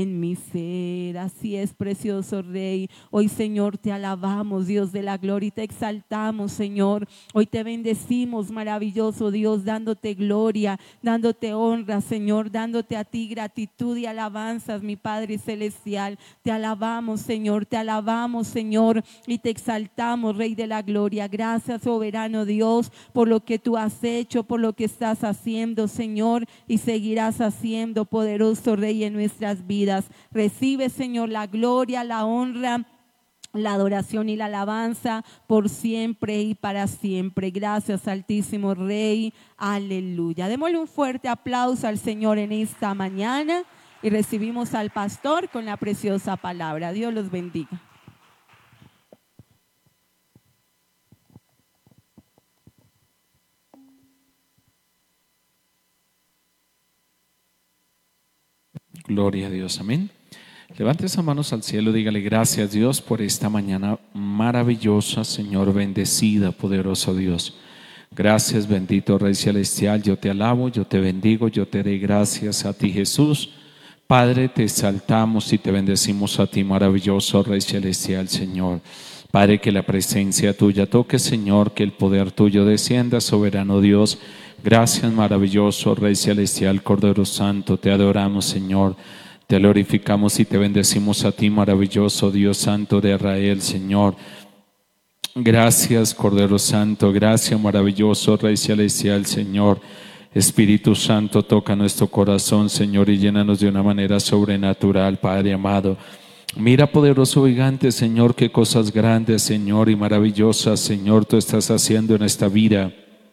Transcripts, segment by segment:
en mi ser. Así es, precioso Rey. Hoy, Señor, te alabamos, Dios de la gloria, y te exaltamos, Señor. Hoy te bendecimos, maravilloso Dios, dándote gloria, dándote honra, Señor, dándote a ti gratitud y alabanzas, mi Padre celestial. Te alabamos, Señor, te alabamos, Señor, y te exaltamos, Rey de la gloria. Gracias, soberano Dios, por lo que tú has hecho, por lo que estás haciendo, Señor, y seguirás haciendo, poderoso Rey, en nuestras vidas. Recibe, Señor, la gloria, la honra, la adoración y la alabanza por siempre y para siempre. Gracias, Altísimo Rey. Aleluya. Démosle un fuerte aplauso al Señor en esta mañana y recibimos al pastor con la preciosa palabra. Dios los bendiga. Gloria a Dios, amén. Levante esas manos al cielo, dígale gracias Dios por esta mañana maravillosa, Señor, bendecida, poderoso Dios. Gracias, bendito Rey Celestial, yo te alabo, yo te bendigo, yo te doy gracias a ti, Jesús. Padre, te exaltamos y te bendecimos a ti, maravilloso Rey Celestial, Señor. Padre, que la presencia tuya toque, Señor, que el poder tuyo descienda, soberano Dios. Gracias, maravilloso Rey Celestial, Cordero Santo, te adoramos, Señor. Te glorificamos y te bendecimos a ti, maravilloso Dios Santo de Israel, Señor. Gracias, Cordero Santo, gracias, maravilloso Rey Celestial, Señor. Espíritu Santo, toca nuestro corazón, Señor, y llénanos de una manera sobrenatural, Padre amado. Mira, poderoso gigante, Señor, qué cosas grandes, Señor, y maravillosas, Señor, tú estás haciendo en esta vida.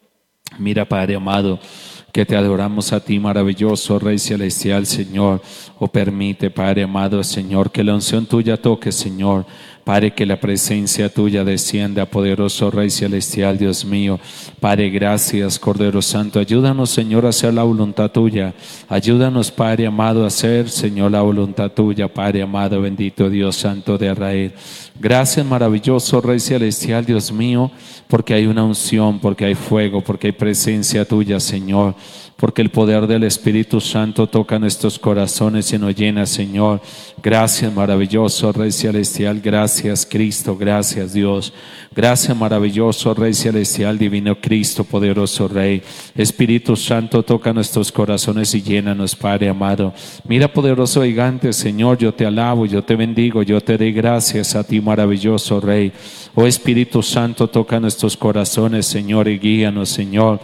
Mira, Padre amado, que te adoramos a ti, maravilloso Rey Celestial, Señor. Permite, Padre amado, Señor, que la unción tuya toque, Señor. Padre, que la presencia tuya descienda, poderoso Rey Celestial, Dios mío. Padre, gracias, Cordero Santo. Ayúdanos, Señor, a hacer la voluntad tuya. Ayúdanos, Padre amado, a hacer, Señor, la voluntad tuya, Padre amado, bendito Dios Santo de Israel. Gracias, maravilloso Rey Celestial, Dios mío, porque hay una unción, porque hay fuego, porque hay presencia tuya, Señor. Porque el poder del Espíritu Santo toca nuestros corazones y nos llena, Señor. Gracias, maravilloso Rey Celestial. Gracias, Cristo. Gracias, Dios. Gracias, maravilloso Rey Celestial, divino Cristo, poderoso Rey. Espíritu Santo, toca nuestros corazones y llénanos, Padre amado. Mira, poderoso gigante, Señor, yo te alabo, yo te bendigo, yo te doy gracias a ti, maravilloso Rey. Oh Espíritu Santo, toca nuestros corazones, Señor, y guíanos, Señor.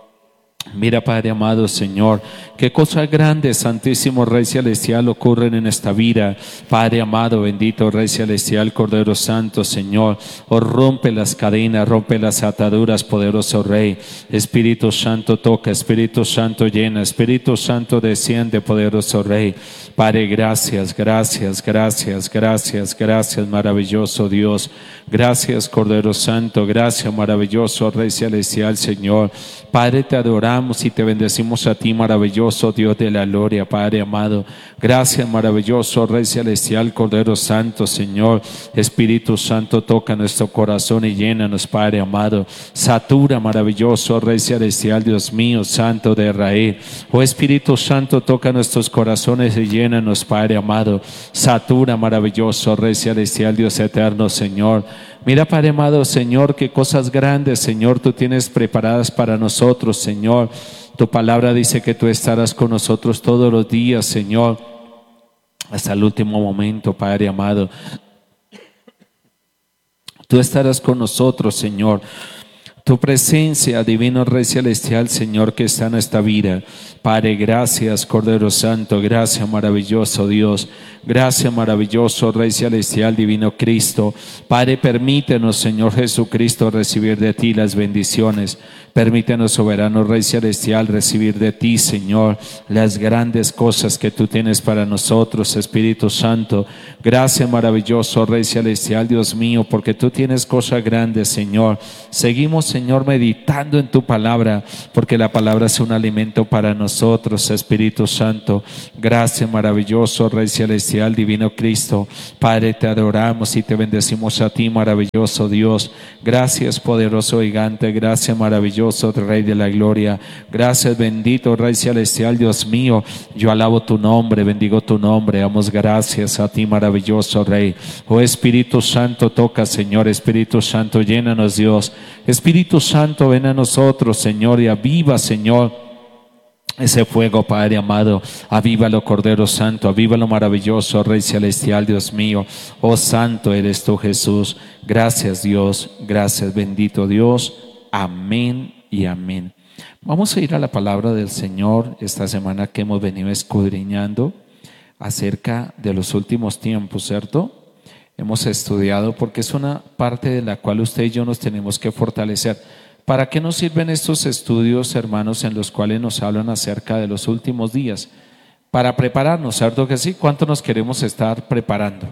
Mira, Padre amado, Señor, qué cosas grandes, Santísimo Rey Celestial, ocurren en esta vida. Padre amado, bendito Rey Celestial, Cordero Santo, Señor. Rompe las cadenas, rompe las ataduras, poderoso Rey. Espíritu Santo toca, Espíritu Santo llena, Espíritu Santo desciende, poderoso Rey. Padre, gracias, gracias, gracias, gracias, gracias, maravilloso Dios. Gracias, Cordero Santo, gracias, maravilloso Rey Celestial, Señor. Padre, te adoramos y te bendecimos a ti, maravilloso Dios de la gloria, Padre amado. Gracias, maravilloso Rey Celestial, Cordero Santo, Señor. Espíritu Santo, toca nuestro corazón y llénanos, Padre amado. Satura, maravilloso Rey Celestial, Dios mío, Santo de Israel. Oh Espíritu Santo, toca nuestros corazones y llénanos, Padre amado. Satura, maravilloso Rey Celestial, Dios eterno, Señor. Mira, Padre amado, Señor, qué cosas grandes, Señor, tú tienes preparadas para nosotros, Señor. Tu palabra dice que tú estarás con nosotros todos los días, Señor, hasta el último momento, Padre amado. Tú estarás con nosotros, Señor. Tu presencia, divino Rey Celestial, Señor, que está en esta vida. Padre, gracias, Cordero Santo, gracias, maravilloso Dios. Gracias, maravilloso Rey Celestial, divino Cristo. Padre, permítenos, Señor Jesucristo, recibir de ti las bendiciones. Permítenos, soberano Rey Celestial, recibir de ti, Señor, las grandes cosas que tú tienes para nosotros, Espíritu Santo. Gracias, maravilloso Rey Celestial, Dios mío, porque tú tienes cosas grandes, Señor. Seguimos, Señor, meditando en tu palabra, porque la palabra es un alimento para nosotros, Espíritu Santo. Gracias, maravilloso Rey Celestial, celestial, divino Cristo. Padre, te adoramos y te bendecimos a ti, maravilloso Dios. Gracias, poderoso gigante. Gracias, maravilloso Rey de la gloria. Gracias, bendito Rey celestial, Dios mío. Yo alabo tu nombre, bendigo tu nombre. Damos gracias a ti, maravilloso Rey. Oh Espíritu Santo, toca, Señor. Espíritu Santo, llénanos, Dios. Espíritu Santo, ven a nosotros, Señor, y aviva, Señor, ese fuego, Padre amado. Avívalo, Cordero Santo, avívalo, maravilloso Rey celestial, Dios mío. Oh Santo eres tú, Jesús. Gracias, Dios. Gracias, bendito Dios. Amén y amén. Vamos a ir a la palabra del Señor esta semana que hemos venido escudriñando acerca de los últimos tiempos, ¿cierto? Hemos estudiado porque es una parte de la cual usted y yo nos tenemos que fortalecer. ¿Para qué nos sirven estos estudios, hermanos, en los cuales nos hablan acerca de los últimos días? Para prepararnos, ¿cierto que sí? ¿Cuánto nos queremos estar preparando?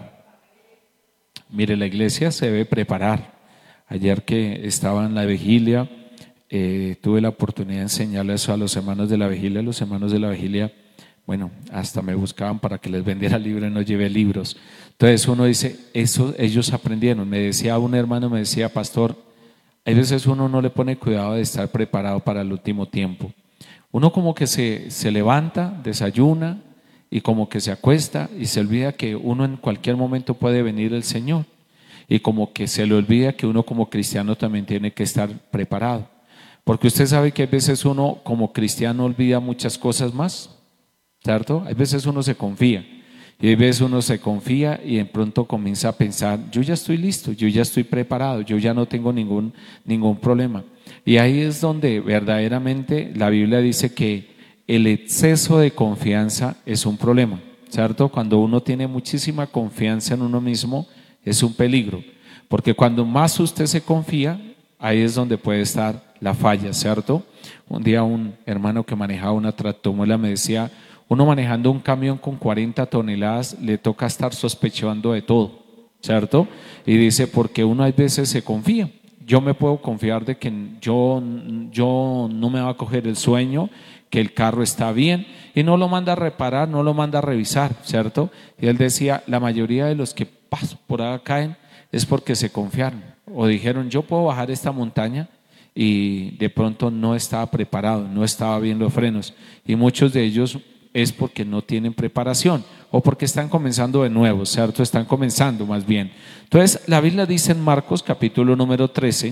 Mire, la iglesia se debe preparar. Ayer que estaba en la vigilia, tuve la oportunidad de enseñarle eso a los hermanos de la vigilia. Los hermanos de la vigilia, bueno, hasta me buscaban para que les vendiera libros y no llevé libros. Entonces uno dice, eso ellos aprendieron. Me decía un hermano, me decía, pastor, hay veces uno no le pone cuidado de estar preparado para el último tiempo. Uno como que se levanta, desayuna y como que se acuesta y se olvida que uno en cualquier momento puede venir el Señor. Y como que se le olvida que uno como cristiano también tiene que estar preparado. Porque usted sabe que hay veces uno como cristiano olvida muchas cosas más, ¿cierto? Hay veces uno se confía. Y a veces uno se confía y de pronto comienza a pensar, yo ya estoy listo, yo ya estoy preparado, yo ya no tengo ningún problema. Y ahí es donde verdaderamente la Biblia dice que el exceso de confianza es un problema, ¿cierto? Cuando uno tiene muchísima confianza en uno mismo es un peligro, porque cuando más usted se confía, ahí es donde puede estar la falla, ¿cierto? Un día un hermano que manejaba una tractomula me decía, uno manejando un camión con 40 toneladas le toca estar sospechando de todo, ¿cierto? Y dice, porque uno a veces se confía. Yo me puedo confiar de que yo no me va a coger el sueño, que el carro está bien y no lo manda a reparar, no lo manda a revisar, ¿cierto? Y él decía, la mayoría de los que pasan por acá caen es porque se confiaron o dijeron, yo puedo bajar esta montaña y de pronto no estaba preparado, no estaba bien los frenos y muchos de ellos es porque no tienen preparación o porque están comenzando de nuevo, ¿cierto? Están comenzando más bien. Entonces, la Biblia dice en Marcos capítulo número 13,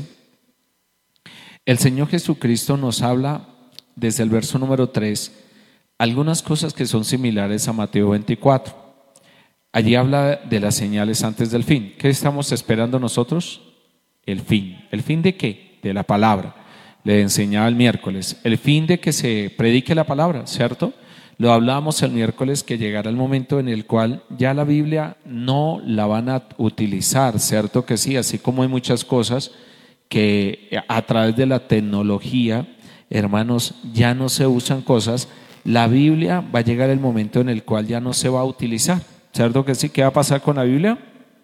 el Señor Jesucristo nos habla desde el verso número 3, algunas cosas que son similares a Mateo 24. Allí habla de las señales antes del fin. ¿Qué estamos esperando nosotros? El fin. ¿El fin de qué? De la palabra. Le enseñaba el miércoles. El fin de que se predique la palabra, ¿cierto? Lo hablábamos el miércoles que llegará el momento en el cual ya la Biblia no la van a utilizar, ¿cierto que sí? Así como hay muchas cosas que a través de la tecnología, hermanos, ya no se usan cosas, la Biblia va a llegar el momento en el cual ya no se va a utilizar, ¿cierto que sí? ¿Qué va a pasar con la Biblia?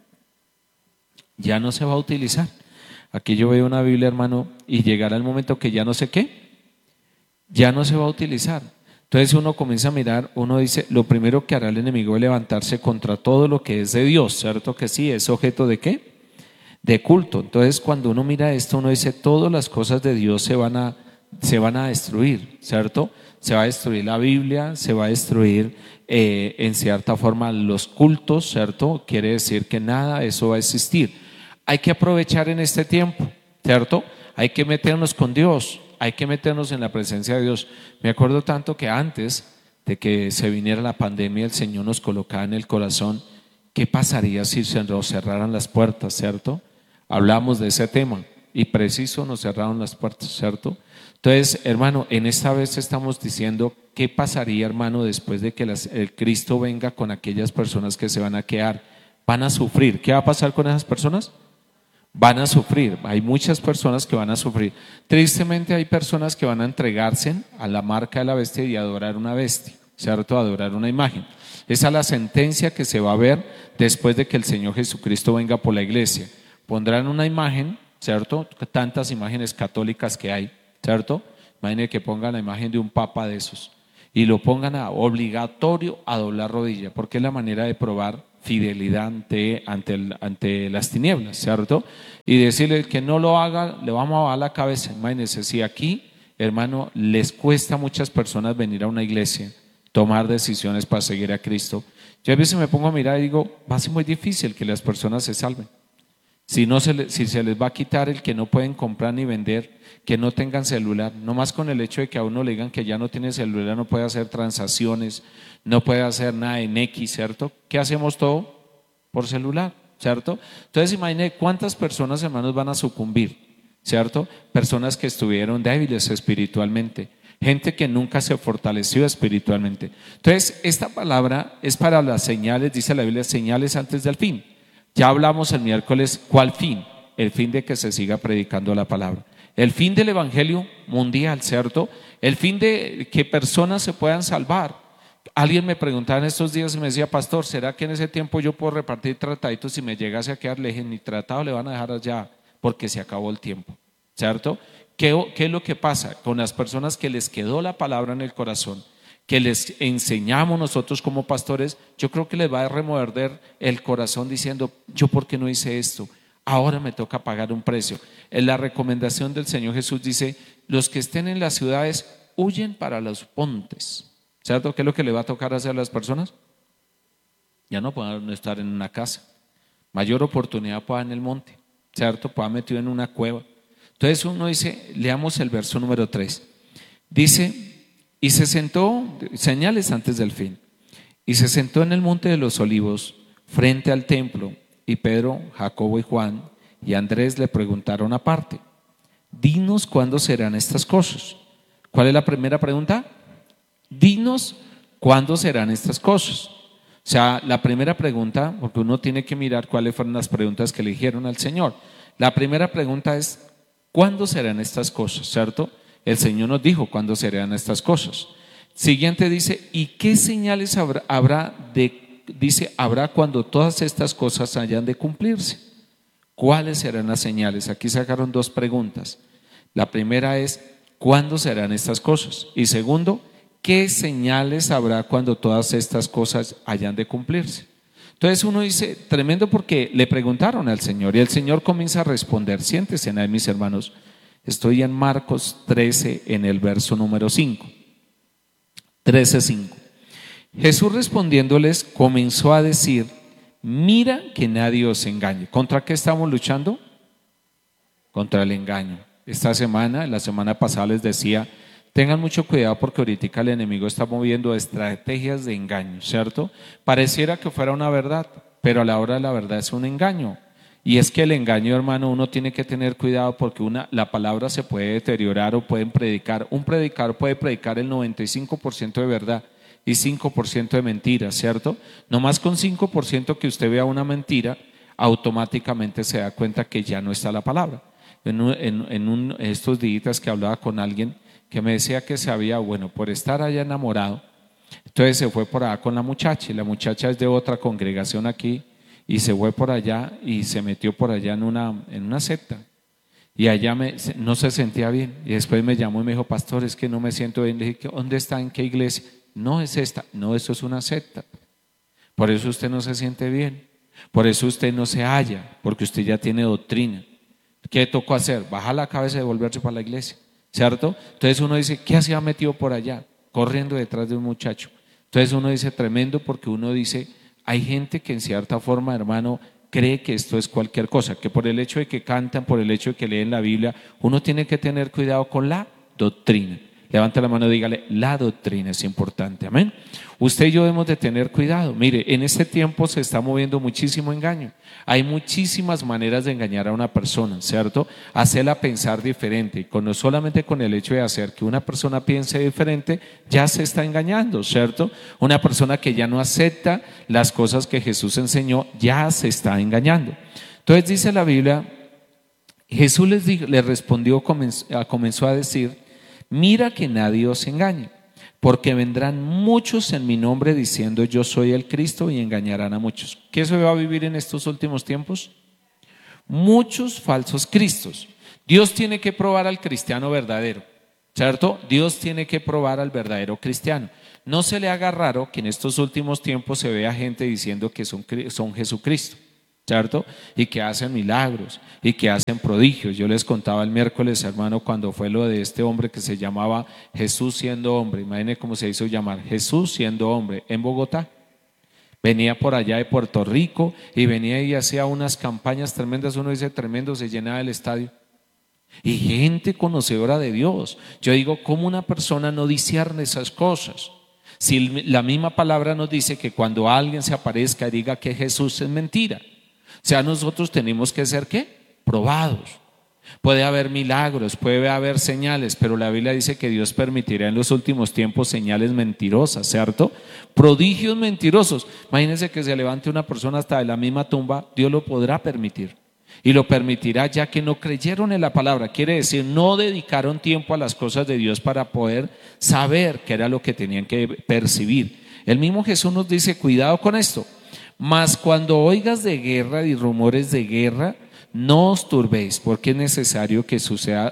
Ya no se va a utilizar. Aquí yo veo una Biblia, hermano, y llegará el momento que ya no sé qué, ya no se va a utilizar. Entonces uno comienza a mirar, uno dice, lo primero que hará el enemigo es levantarse contra todo lo que es de Dios, ¿cierto que sí? ¿Es objeto de qué? De culto. Entonces cuando uno mira esto, uno dice, todas las cosas de Dios se van a destruir, ¿cierto? Se va a destruir la Biblia, se va a destruir en cierta forma los cultos, ¿cierto? Quiere decir que nada de eso va a existir. Hay que aprovechar en este tiempo, ¿cierto? Hay que meternos con Dios. Hay que meternos en la presencia de Dios. Me acuerdo tanto que antes de que se viniera la pandemia, el Señor nos colocaba en el corazón, ¿qué pasaría si se nos cerraran las puertas, cierto? Hablamos de ese tema y preciso nos cerraron las puertas, ¿cierto? Entonces, hermano, en esta vez estamos diciendo, ¿qué pasaría, hermano, después de que el Cristo venga con aquellas personas que se van a quedar? Van a sufrir. ¿Qué va a pasar con esas personas? Van a sufrir, hay muchas personas que van a sufrir. Tristemente hay personas que van a entregarse a la marca de la bestia y adorar una bestia, ¿cierto? Adorar una imagen. Esa es la sentencia que se va a ver después de que el Señor Jesucristo venga por la iglesia. Pondrán una imagen, ¿cierto? Tantas imágenes católicas que hay, ¿cierto? Imaginen que pongan la imagen de un papa de esos y lo pongan obligatorio a doblar rodilla, porque es la manera de probar fidelidad ante las tinieblas, ¿cierto? Y decirle que no lo haga, le vamos a bajar la cabeza. Imagínense, si aquí, hermano, les cuesta a muchas personas venir a una iglesia, tomar decisiones para seguir a Cristo, yo a veces me pongo a mirar y digo, va a ser muy difícil que las personas se salven. Si se les va a quitar el que no pueden comprar ni vender, que no tengan celular, no más con el hecho de que a uno le digan que ya no tiene celular, no puede hacer transacciones, no puede hacer nada en X, ¿cierto? ¿Qué hacemos todo? Por celular, ¿cierto? Entonces imagine cuántas personas, hermanos, van a sucumbir, ¿cierto? Personas que estuvieron débiles espiritualmente, gente que nunca se fortaleció espiritualmente. Entonces esta palabra es para las señales, dice la Biblia, señales antes del fin. Ya hablamos el miércoles, ¿cuál fin? El fin de que se siga predicando la palabra. El fin del evangelio mundial, ¿cierto? El fin de que personas se puedan salvar. Alguien me preguntaba en estos días y me decía, pastor, ¿será que en ese tiempo yo puedo repartir trataditos si me llegase a quedar? Le dije, ni tratado le van a dejar allá porque se acabó el tiempo, ¿cierto? ¿Qué es lo que pasa con las personas que les quedó la palabra en el corazón? Que les enseñamos nosotros como pastores, yo creo que les va a remover el corazón diciendo, yo por qué no hice esto, ahora me toca pagar un precio. En la recomendación del Señor Jesús dice, los que estén en las ciudades huyen para los montes, ¿cierto? ¿Qué es lo que le va a tocar hacer a las personas? Ya no pueden estar en una casa, mayor oportunidad pueda en el monte, ¿cierto? Pueda metido en una cueva. Entonces uno dice, leamos el verso número 3, dice, y se sentó, señales antes del fin, y se sentó en el monte de los olivos frente al templo, y Pedro, Jacobo y Juan y Andrés le preguntaron aparte, dinos cuándo serán estas cosas. ¿Cuál es la primera pregunta? Dinos cuándo serán estas cosas. O sea, la primera pregunta, porque uno tiene que mirar cuáles fueron las preguntas que le dijeron al Señor. La primera pregunta es, ¿cuándo serán estas cosas? ¿Cierto? El Señor nos dijo cuándo serán estas cosas. Siguiente dice, ¿y qué señales habrá cuando todas estas cosas hayan de cumplirse? ¿Cuáles serán las señales? Aquí sacaron dos preguntas. La primera es, ¿cuándo serán estas cosas? Y segundo, ¿qué señales habrá cuando todas estas cosas hayan de cumplirse? Entonces uno dice, tremendo, porque le preguntaron al Señor y el Señor comienza a responder. Siéntense ahí, mis hermanos. Estoy en Marcos 13 en el verso número 5. 13:5. Jesús respondiéndoles comenzó a decir, mira que nadie os engañe. ¿Contra qué estamos luchando? Contra el engaño. La semana pasada les decía, tengan mucho cuidado porque ahorita el enemigo está moviendo estrategias de engaño, ¿cierto? Pareciera que fuera una verdad, pero a la hora de la verdad es un engaño. Y es que el engaño, hermano, uno tiene que tener cuidado porque la palabra se puede deteriorar o pueden predicar. Un predicador puede predicar el 95% de verdad y 5% de mentira, ¿cierto? Nomás con 5% que usted vea una mentira, automáticamente se da cuenta que ya no está la palabra. Estos días que hablaba con alguien que me decía que se había, por estar allá enamorado, entonces se fue por allá con la muchacha y la muchacha es de otra congregación aquí. Y se fue por allá y se metió por allá en una secta. Y allá no se sentía bien. Y después me llamó y me dijo, pastor, es que no me siento bien. Le dije, ¿dónde está? ¿En qué iglesia? No es esta. No, eso es una secta. Por eso usted no se siente bien. Por eso usted no se halla. Porque usted ya tiene doctrina. ¿Qué tocó hacer? Bajar la cabeza y devolverse para la iglesia. ¿Cierto? Entonces uno dice, ¿qué hacía metido por allá? Corriendo detrás de un muchacho. Entonces uno dice, tremendo, porque uno dice, hay gente que en cierta forma, hermano, cree que esto es cualquier cosa, que por el hecho de que cantan, por el hecho de que leen la Biblia, uno tiene que tener cuidado con la doctrina. Levante la mano y dígale, la doctrina es importante, amén. Usted y yo debemos de tener cuidado. Mire, en este tiempo se está moviendo muchísimo engaño. Hay muchísimas maneras de engañar a una persona, ¿cierto? Hacerla pensar diferente. No solamente con el hecho de hacer que una persona piense diferente, ya se está engañando, ¿cierto? Una persona que ya no acepta las cosas que Jesús enseñó, ya se está engañando. Entonces dice la Biblia, Jesús les respondió, comenzó a decir, mira que nadie os engañe, porque vendrán muchos en mi nombre diciendo yo soy el Cristo y engañarán a muchos. ¿Qué se va a vivir en estos últimos tiempos? Muchos falsos cristos. Dios tiene que probar al cristiano verdadero, ¿cierto? Dios tiene que probar al verdadero cristiano. no se le haga raro que en estos últimos tiempos se vea gente diciendo que son Jesucristo, ¿cierto? Y que hacen milagros y que hacen prodigios. Yo les contaba el miércoles, hermano, cuando fue lo de este hombre que se llamaba Jesús siendo hombre. Imagínense cómo se hizo llamar, Jesús siendo hombre, en Bogotá. Venía por allá de Puerto Rico y venía y hacía unas campañas tremendas. Uno dice tremendo, se llenaba el estadio. Y gente conocedora de Dios. Yo digo, ¿cómo una persona no discierne esas cosas? Si la misma palabra nos dice que cuando alguien se aparezca y diga que Jesús es mentira. O sea, nosotros tenemos que ser ¿qué? Probados. Puede haber milagros, puede haber señales, pero la Biblia dice que Dios permitirá en los últimos tiempos señales mentirosas, ¿cierto? Prodigios mentirosos. Imagínense que se levante una persona hasta de la misma tumba, Dios lo podrá permitir. Y lo permitirá ya que no creyeron en la palabra. Quiere decir, no dedicaron tiempo a las cosas de Dios para poder saber qué era lo que tenían que percibir. El mismo Jesús nos dice, cuidado con esto. Mas cuando oigas de guerra y rumores de guerra, no os turbéis, porque es necesario que suceda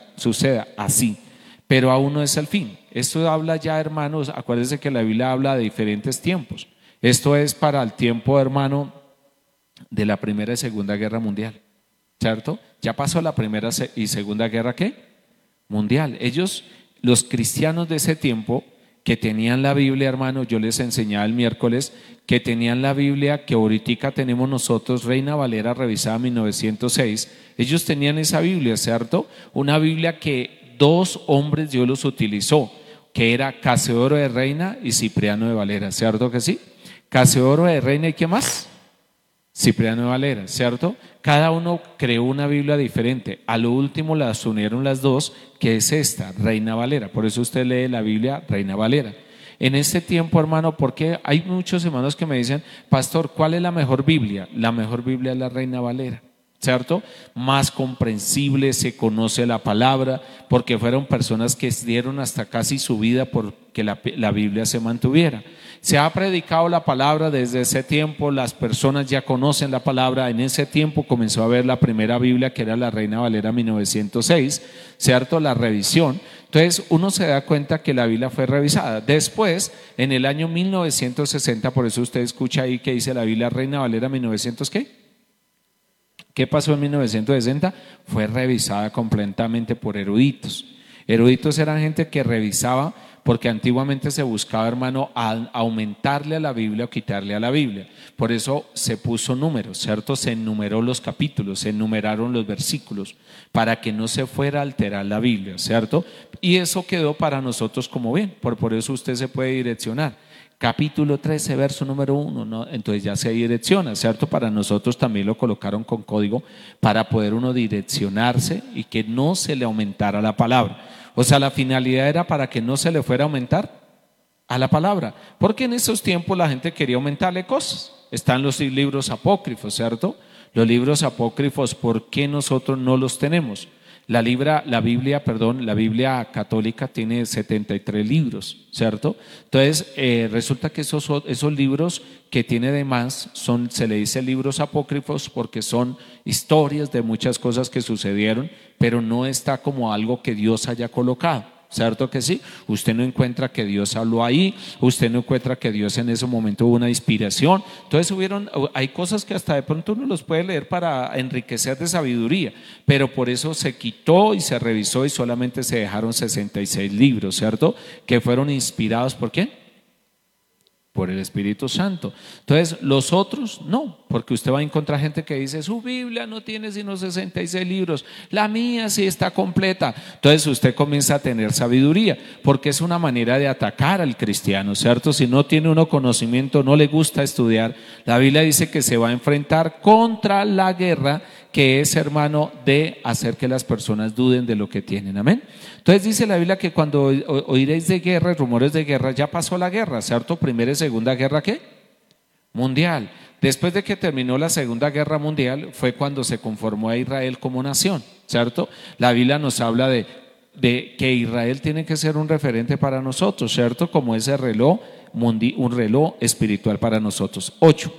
así, pero aún no es el fin. Esto habla ya, hermanos, acuérdense que la Biblia habla de diferentes tiempos. Esto es para el tiempo, hermano, de la Primera y Segunda Guerra Mundial, ¿cierto? Ya pasó la Primera y Segunda Guerra, ¿qué? Mundial. Ellos, los cristianos de ese tiempo, que tenían la Biblia, hermano, yo les enseñaba el miércoles, que tenían la Biblia que ahorita tenemos nosotros, Reina Valera revisada 1906, ellos tenían esa Biblia, ¿cierto? Una Biblia que 2 hombres Dios los utilizó, que era Casiodoro de Reina y Cipriano de Valera, ¿cierto que sí? Casiodoro de Reina y ¿qué más? Cipriano de Valera, ¿cierto? Cada uno creó una Biblia diferente. A lo último las unieron las dos, que es esta, Reina Valera. Por eso usted lee la Biblia Reina Valera. En este tiempo, hermano, porque hay muchos hermanos que me dicen, pastor, ¿cuál es la mejor Biblia? La mejor Biblia es la Reina Valera, ¿cierto? Más comprensible, se conoce la palabra, porque fueron personas que dieron hasta casi su vida porque la Biblia se mantuviera. Se ha predicado la palabra desde ese tiempo, las personas ya conocen la palabra. En ese tiempo comenzó a haber la primera Biblia, que era la Reina Valera 1906, ¿cierto? La revisión. Entonces uno se da cuenta que la Biblia fue revisada. Después, en el año 1960, por eso usted escucha ahí que dice la Biblia Reina Valera 1900, ¿qué? ¿Qué pasó en 1960? Fue revisada completamente por eruditos. Eruditos eran gente que revisaba, porque antiguamente se buscaba, hermano, aumentarle a la Biblia o quitarle a la Biblia. Por eso se puso números, ¿cierto? Se enumeró los capítulos, se enumeraron los versículos, para que no se fuera a alterar la Biblia, ¿cierto? Y eso quedó para nosotros como bien, por eso usted se puede direccionar. Capítulo 13, verso número 1, ¿no? Entonces ya se direcciona, ¿cierto? Para nosotros también lo colocaron con código para poder uno direccionarse y que no se le aumentara la palabra. O sea, la finalidad era para que no se le fuera a aumentar a la palabra, porque en esos tiempos la gente quería aumentarle cosas. Están los libros apócrifos, ¿cierto? Los libros apócrifos, ¿por qué nosotros no los tenemos? La Biblia católica tiene 73 libros, ¿cierto? Entonces resulta que esos libros que tiene de más se le dice libros apócrifos porque son historias de muchas cosas que sucedieron, pero no está como algo que Dios haya colocado. ¿Cierto que sí? Usted no encuentra que Dios habló ahí, usted no encuentra que Dios en ese momento hubo una inspiración. Entonces hay cosas que hasta de pronto uno los puede leer para enriquecer de sabiduría, pero por eso se quitó y se revisó y solamente se dejaron 66 libros, ¿cierto? Que fueron inspirados ¿por quién? Por el Espíritu Santo. Entonces los otros no, porque usted va a encontrar gente que dice su Biblia no tiene sino 66 libros, la mía sí está completa. Entonces usted comienza a tener sabiduría, porque es una manera de atacar al cristiano, ¿cierto? Si no tiene uno conocimiento, no le gusta estudiar, la Biblia dice que se va a enfrentar contra la guerra, que es, hermano, de hacer que las personas duden de lo que tienen, amén. Entonces dice la Biblia que cuando oiréis de guerra y rumores de guerra, ya pasó la guerra, ¿cierto? Primera y Segunda Guerra, ¿qué? Mundial. Después de que terminó la Segunda Guerra Mundial fue cuando se conformó a Israel como nación, ¿cierto? La Biblia nos habla de que Israel tiene que ser un referente para nosotros, ¿cierto? Como ese reloj, un reloj espiritual para nosotros. 8.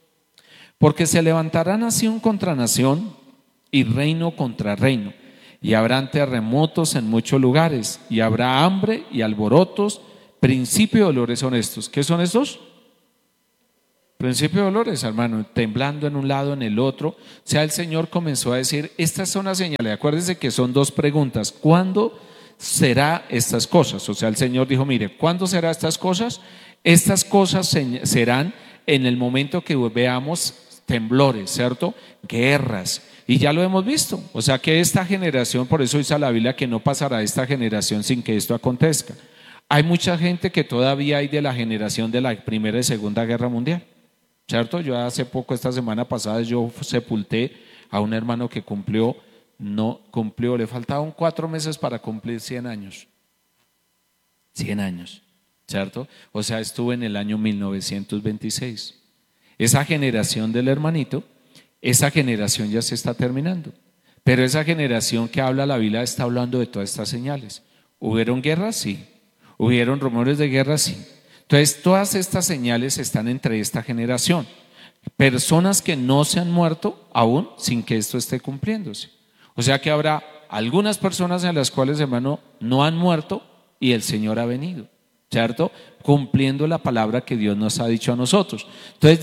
Porque se levantará nación contra nación y reino contra reino, y habrán terremotos en muchos lugares, y habrá hambre y alborotos, principio de dolores son estos. ¿Qué son estos? Principio de dolores, hermano, temblando en un lado, en el otro. O sea, el Señor comenzó a decir, estas son las señales. Acuérdense que son dos preguntas. ¿Cuándo será estas cosas? O sea, el Señor dijo, mire, ¿cuándo será estas cosas? Estas cosas serán en el momento que veamos temblores, ¿cierto? Guerras. Y ya lo hemos visto. O sea que esta generación, por eso dice la Biblia que no pasará esta generación sin que esto acontezca. Hay mucha gente que todavía hay de la generación de la Primera y Segunda Guerra Mundial, ¿cierto? Yo hace poco, esta semana pasada, yo sepulté a un hermano que no cumplió, le faltaban 4 meses para cumplir 100 años. 100 años, ¿cierto? O sea, estuvo en el año 1926. Esa generación del hermanito, esa generación ya se está terminando. Pero esa generación que habla la Biblia está hablando de todas estas señales. ¿Hubieron guerras? Sí. ¿Hubieron rumores de guerra? Sí. Entonces, todas estas señales están entre esta generación. Personas que no se han muerto aún sin que esto esté cumpliéndose. O sea que habrá algunas personas en las cuales, hermano, no han muerto y el Señor ha venido, ¿cierto? Cumpliendo la palabra que Dios nos ha dicho a nosotros. Entonces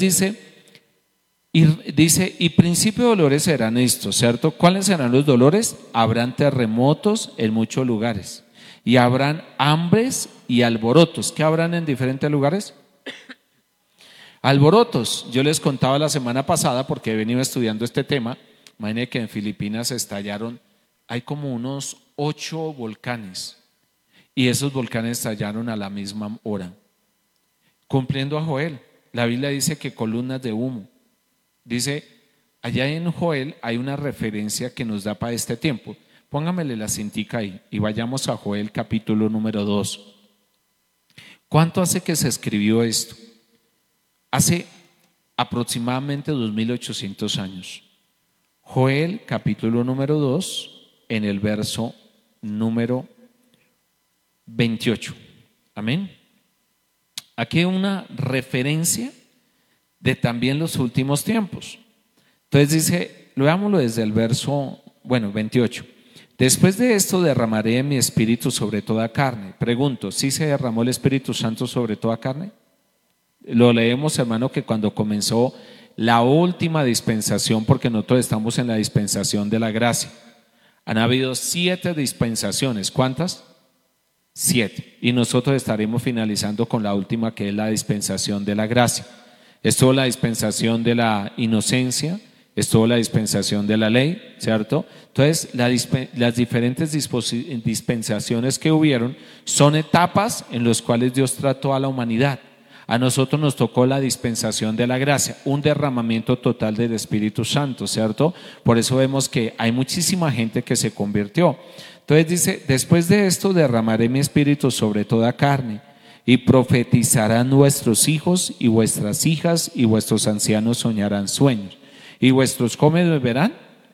dice, y principio de dolores serán estos, ¿cierto? ¿Cuáles serán los dolores? Habrán terremotos en muchos lugares y habrán hambres y alborotos. ¿Qué habrán en diferentes lugares? Alborotos. Yo les contaba la semana pasada, porque he venido estudiando este tema. Imagínense que en Filipinas estallaron, hay como unos 8 volcanes y esos volcanes estallaron a la misma hora, cumpliendo a Joel. La Biblia dice que columnas de humo. Dice, allá en Joel hay una referencia que nos da para este tiempo. Póngamele la cintica ahí y vayamos a Joel capítulo número 2. ¿Cuánto hace que se escribió esto? Hace aproximadamente 2800 años. Joel capítulo número 2 en el verso número 28. Amén. Aquí hay una referencia de también los últimos tiempos. Entonces dice, veámoslo desde el verso, 28. Después de esto derramaré mi espíritu sobre toda carne. Pregunto, ¿sí se derramó el Espíritu Santo sobre toda carne? Lo leemos, hermano, que cuando comenzó la última dispensación, porque nosotros estamos en la dispensación de la gracia. Han habido 7 dispensaciones. ¿Cuántas? 7. Y nosotros estaremos finalizando con la última, que es la dispensación de la gracia. Estuvo la dispensación de la inocencia, estuvo la dispensación de la ley, ¿cierto? Entonces, las diferentes dispensaciones que hubieron son etapas en las cuales Dios trató a la humanidad. A nosotros nos tocó la dispensación de la gracia, un derramamiento total del Espíritu Santo, ¿cierto? Por eso vemos que hay muchísima gente que se convirtió. Entonces dice, después de esto derramaré mi espíritu sobre toda carne, y profetizarán vuestros hijos y vuestras hijas, y vuestros ancianos soñarán sueños, y vuestros jóvenes verán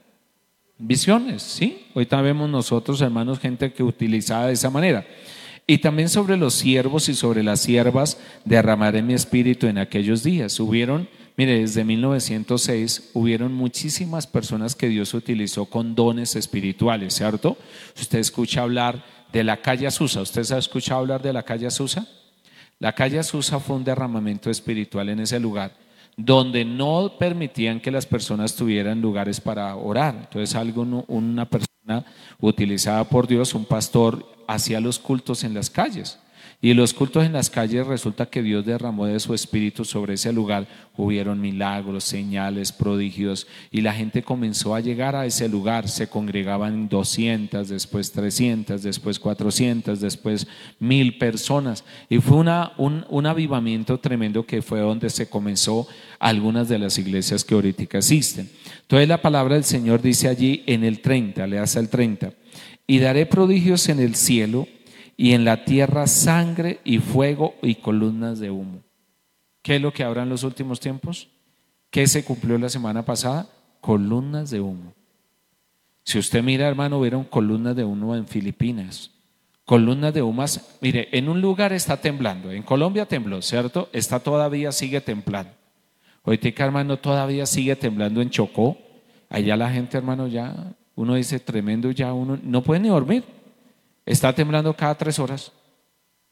visiones, ¿sí? Ahorita vemos nosotros, hermanos, gente que utilizaba de esa manera. Y también sobre los siervos y sobre las siervas derramaré mi espíritu en aquellos días. Mire, desde 1906 hubieron muchísimas personas que Dios utilizó con dones espirituales, ¿cierto? Usted escucha hablar de la calle Azusa. ¿Usted ha escuchado hablar de la calle Azusa? La calle Azusa fue un derramamiento espiritual en ese lugar, donde no permitían que las personas tuvieran lugares para orar. Entonces una persona utilizada por Dios, un pastor, hacía los cultos en las calles. Y los cultos en las calles, resulta que Dios derramó de su espíritu sobre ese lugar. Hubieron milagros, señales, prodigios, y la gente comenzó a llegar a ese lugar. Se congregaban 200, después 300, después 400, después 1000 personas. Y fue un avivamiento tremendo, que fue donde se comenzó algunas de las iglesias que ahorita existen. Entonces la palabra del Señor dice allí en el 30, le hace el 30, y daré prodigios en el cielo y en la tierra, sangre y fuego y columnas de humo. ¿Qué es lo que habrá en los últimos tiempos? ¿Qué se cumplió la semana pasada? Columnas de humo. Si usted mira, hermano, vieron columnas de humo en Filipinas. Columnas de humo. Mire, en un lugar está temblando. En Colombia tembló, ¿cierto? Sigue temblando. Ahorita, hermano, todavía sigue temblando en Chocó. Allá la gente, hermano, ya, uno dice tremendo, ya uno no puede ni dormir. Está temblando cada 3 horas.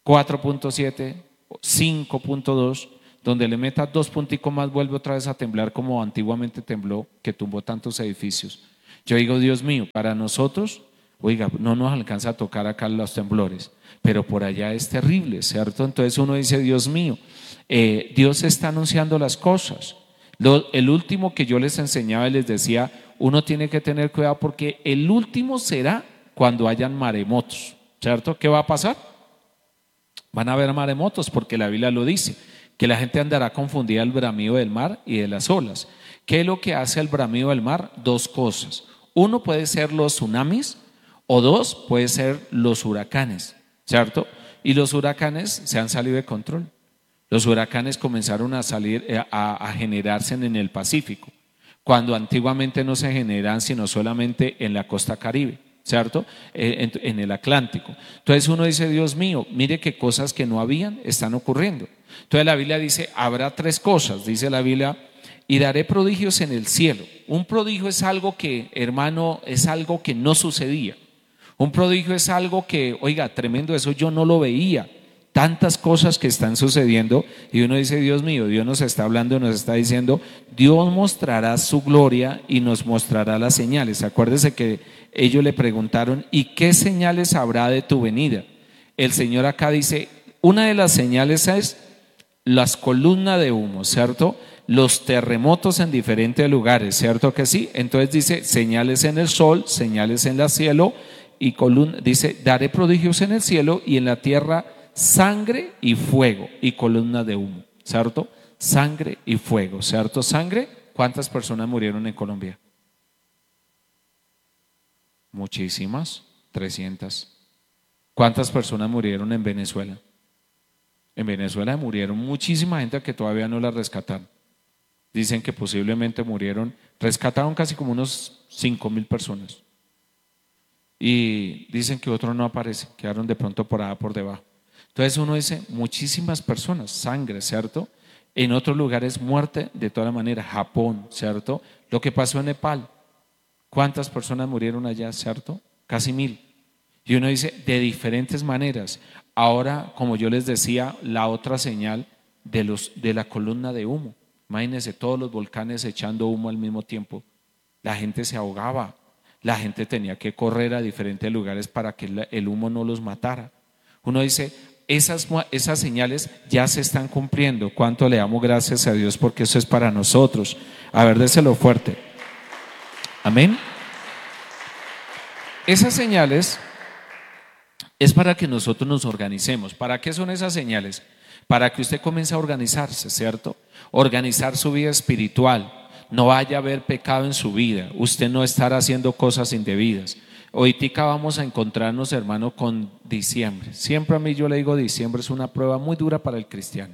4.7, 5.2, donde le metas 2 punticos más vuelve otra vez a temblar como antiguamente tembló, que tumbó tantos edificios. Yo digo, Dios mío, para nosotros, oiga, no nos alcanza a tocar acá los temblores, pero por allá es terrible, ¿cierto? Entonces uno dice, Dios mío, Dios está anunciando las cosas. El último que yo les enseñaba y les decía, uno tiene que tener cuidado porque el último será cuando hayan maremotos, ¿cierto? ¿Qué va a pasar? Van a haber maremotos porque la Biblia lo dice, que la gente andará confundida del bramido del mar y de las olas. ¿Qué es lo que hace el bramido del mar? 2 cosas. Uno puede ser los tsunamis o 2 puede ser los huracanes, ¿cierto? Y los huracanes se han salido de control. Los huracanes comenzaron a salir, a generarse en el Pacífico, cuando antiguamente no se generan sino solamente en la costa Caribe, ¿cierto? En el Atlántico. Entonces uno dice, Dios mío, mire qué cosas que no habían están ocurriendo. Entonces la Biblia dice, habrá 3 cosas, dice la Biblia, y daré prodigios en el cielo. Un prodigio es algo que, hermano, es algo que no sucedía. Un prodigio es algo que, oiga, tremendo, eso yo no lo veía. Tantas cosas que están sucediendo y uno dice, Dios mío, Dios nos está hablando, nos está diciendo, Dios mostrará su gloria y nos mostrará las señales. Acuérdese que ellos le preguntaron, ¿y qué señales habrá de tu venida? El Señor acá dice, una de las señales es las columnas de humo, ¿cierto? Los terremotos en diferentes lugares, ¿cierto que sí? Entonces dice, señales en el sol, señales en el cielo y dice, daré prodigios en el cielo y en la tierra sangre y fuego y columnas de humo, ¿cierto? Sangre y fuego, ¿cierto? Sangre, ¿cuántas personas murieron en Colombia? Muchísimas, 300. ¿Cuántas personas murieron en Venezuela? En Venezuela murieron muchísima gente que todavía no la rescataron. Dicen que posiblemente rescataron casi como unos 5.000 personas. Y dicen que otros no aparecen, quedaron de pronto por allá por debajo. Entonces uno dice, muchísimas personas, sangre, ¿cierto? En otros lugares muerte de toda manera, Japón, ¿cierto? Lo que pasó en Nepal, ¿cuántas personas murieron allá, ¿cierto? Casi 1.000. Y uno dice, de diferentes maneras. Ahora, como yo les decía, la otra señal de la columna de humo. Imagínense todos los volcanes echando humo al mismo tiempo. La gente se ahogaba, la gente tenía que correr a diferentes lugares para que el humo no los matara. Uno dice, esas señales ya se están cumpliendo. ¿Cuánto le damos gracias a Dios porque eso es para nosotros? A ver, déselo fuerte. Amén. Esas señales es para que nosotros nos organicemos. ¿Para qué son esas señales? Para que usted comience a organizarse, ¿cierto? Organizar su vida espiritual. No vaya a haber pecado en su vida. Usted no estará haciendo cosas indebidas. Ahorita vamos a encontrarnos, hermano, con diciembre. Siempre a mí yo le digo, diciembre es una prueba muy dura para el cristiano.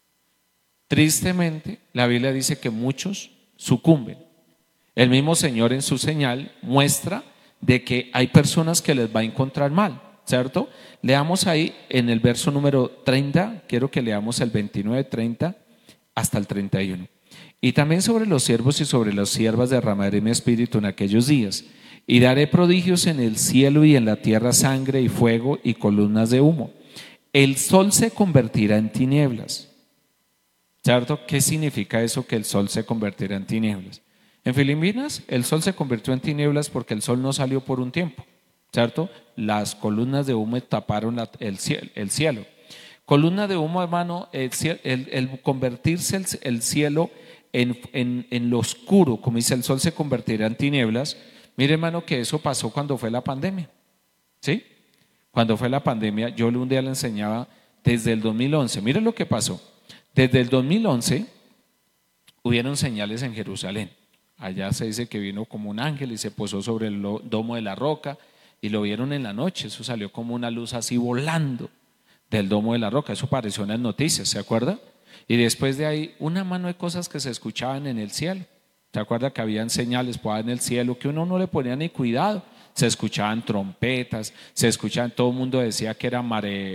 Tristemente, la Biblia dice que muchos sucumben. El mismo Señor en su señal muestra de que hay personas que les va a encontrar mal, ¿cierto? Leamos ahí en el verso número 30, quiero que leamos el 29, 30 hasta el 31. Y también sobre los siervos y sobre las siervas derramaré mi espíritu en aquellos días. Y daré prodigios en el cielo y en la tierra, sangre y fuego y columnas de humo. El sol se convertirá en tinieblas. ¿Cierto? ¿Qué significa eso que el sol se convertirá en tinieblas? En Filipinas el sol se convirtió en tinieblas porque el sol no salió por un tiempo, ¿cierto? Las columnas de humo taparon el cielo. Columna de humo, hermano, el convertirse el cielo en lo oscuro, como dice, el sol se convertirá en tinieblas. Mire, hermano, que eso pasó cuando fue la pandemia, ¿sí? Cuando fue la pandemia, yo un día le enseñaba desde el 2011. Mire lo que pasó. Desde el 2011 hubieron señales en Jerusalén. Allá se dice que vino como un ángel y se posó sobre el domo de la roca y lo vieron en la noche. Eso salió como una luz así volando del domo de la roca. Eso apareció en las noticias, ¿se acuerda? Y después de ahí, una mano de cosas que se escuchaban en el cielo. ¿Se acuerda que habían señales en el cielo que uno no le ponía ni cuidado? Se escuchaban trompetas, se escuchaban, todo el mundo decía que era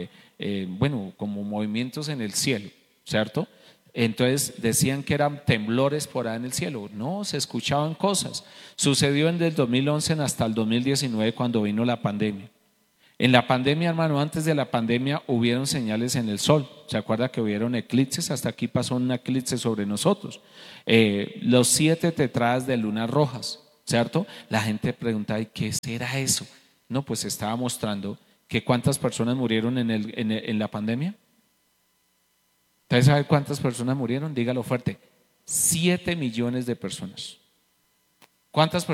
como movimientos en el cielo, ¿cierto? Entonces decían que eran temblores por ahí en el cielo. No, se escuchaban cosas. Sucedió desde el 2011 hasta el 2019 cuando vino la pandemia. En la pandemia, hermano, antes de la pandemia hubieron señales en el sol. ¿Se acuerda que hubieron eclipses? Hasta aquí pasó un eclipse sobre nosotros. Los 7 tetradas de lunas rojas, ¿cierto? La gente pregunta, ¿y qué será eso? No, pues estaba mostrando que cuántas personas murieron en la pandemia. ¿Ustedes saben cuántas personas murieron? Dígalo fuerte. 7 millones de personas. ¿Cuántas personas?